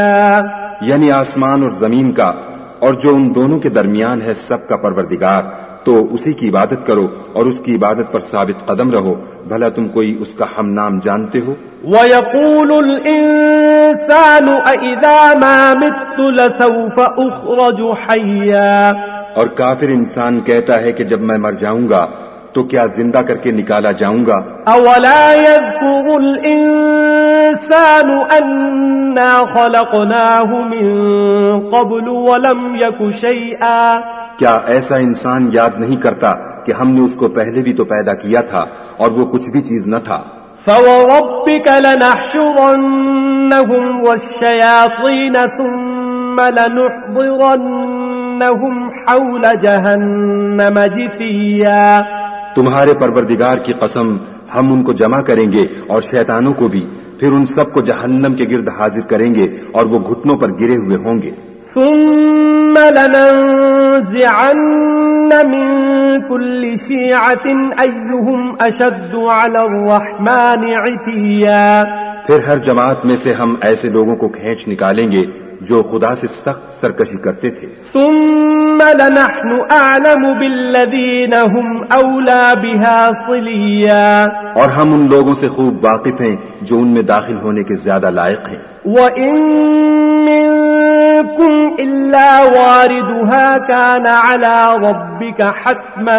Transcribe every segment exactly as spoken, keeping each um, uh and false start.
یعنی آسمان اور زمین کا اور جو ان دونوں کے درمیان ہے سب کا پروردگار، تو اسی کی عبادت کرو اور اس کی عبادت پر ثابت قدم رہو، بھلا تم کوئی اس کا ہم نام جانتے ہو؟ وَيَقُولُ الْإِنسَانُ أَإِذَا مَا مِتُّ لَسَوْفَ أُخْرَجُ حَيًّا، اور کافر انسان کہتا ہے کہ جب میں مر جاؤں گا تو کیا زندہ کر کے نکالا جاؤں گا؟ أَوَلَا يَذْكُرُ الْإِنسَانُ أَنَّا خَلَقْنَاهُ مِن قَبْلُ وَلَمْ يَكُ شَيْئًا، کیا ایسا انسان یاد نہیں کرتا کہ ہم نے اس کو پہلے بھی تو پیدا کیا تھا اور وہ کچھ بھی چیز نہ تھا؟ فَوَرَبِّكَ لَنَحْشُرَنَّهُمْ وَالشَّيَاطِينَ ثُمَّ لَنُحْضِرَنَّهُمْ حَوْلَ جَهَنَّمَ جِثِيًّا، تمہارے پروردگار کی قسم ہم ان کو جمع کریں گے اور شیطانوں کو بھی، پھر ان سب کو جہنم کے گرد حاضر کریں گے اور وہ گھٹنوں پر گرے ہوئے ہوں گے۔ ثم لننزعن من كل شيعة أيهم أشد على الرحمن عتيا، پھر ہر جماعت میں سے ہم ایسے لوگوں کو کھینچ نکالیں گے جو خدا سے سخت سرکشی کرتے تھے۔ ثم لنحن أعلم بالذين هم أولى بها صليا، اور ہم ان لوگوں سے خوب واقف ہیں جو ان میں داخل ہونے کے زیادہ لائق ہیں۔ وَإِن مِّنكُمْ إِلَّا وَارِدُهَا كَانَ عَلَى رَبِّكَ حَتْمًا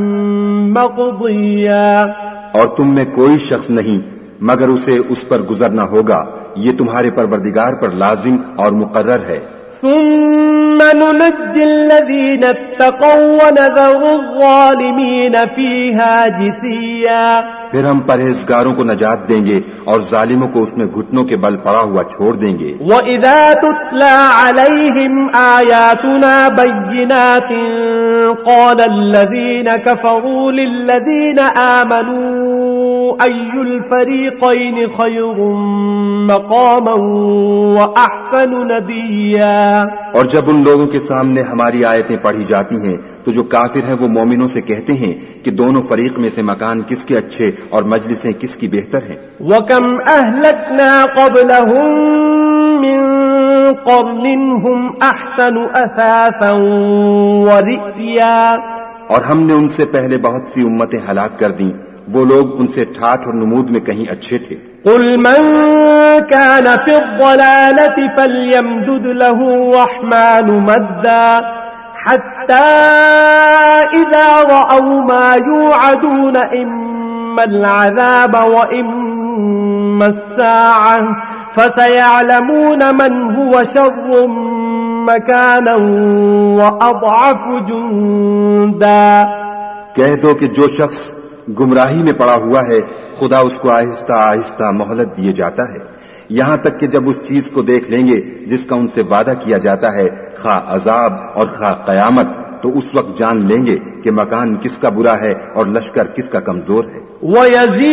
مَّقْضِيًّا، اور تم میں کوئی شخص نہیں مگر اسے اس پر گزرنا ہوگا، یہ تمہارے پروردگار پر لازم اور مقرر ہے۔ ثم ننجي الذين اتقوا ونذر الظالمين فيها جثيا، پھر ہم پرہیزگاروں کو نجات دیں گے اور ظالموں کو اس میں گھٹنوں کے بل پڑا ہوا چھوڑ دیں گے۔ وَإِذَا تُتْلَى عَلَيْهِمْ آيَاتُنَا بَيِّنَاتٍ قَالَ الَّذِينَ كَفَرُوا لِلَّذِينَ آمَنُوا أَيُّ الْفَرِيقَيْنِ خَيْرٌ مَّقَامًا وَأَحْسَنُ نَدِيًّا، اور جب ان لوگوں کے سامنے ہماری آیتیں پڑھی جاتی ہیں تو جو کافر ہیں وہ مومنوں سے کہتے ہیں کہ دونوں فریق میں سے مکان کس کے اچھے اور مجلسیں کس کی بہتر ہیں۔ وَكَمْ أَهْلَكْنَا قَبْلَهُم مِّن قَرْنٍ هُمْ أَحْسَنُ أَثَاثًا وَرِئْيًا، اور ہم نے ان سے پہلے بہت سی امتیں ہلاک کر دیں، وہ لوگ ان سے ٹھاٹھ اور نمود میں کہیں اچھے تھے۔ قُلْ مَن كَانَ فِي الضَّلَالَةِ فَلْيَمْدُدْ لَهُ الرَّحْمَٰنُ مَدًّا حَتَّىٰ إِذَا رَأَوْا مَا يُوعَدُونَ إِمَّا الْعَذَابَ وَإِمَّا السَّاعَةَ فَسَيَعْلَمُونَ مَنْ هُوَ شَرٌّ مَّكَانًا وَأَضْعَفُ جُندًا، کہہ دو کہ جو شخص گمراہی میں پڑا ہوا ہے خدا اس کو آہستہ آہستہ مہلت دیے جاتا ہے، یہاں تک کہ جب اس چیز کو دیکھ لیں گے جس کا ان سے وعدہ کیا جاتا ہے، خواہ عذاب اور خواہ قیامت، تو اس وقت جان لیں گے کہ مکان کس کا برا ہے اور لشکر کس کا کمزور ہے۔ وَيَزِيدُ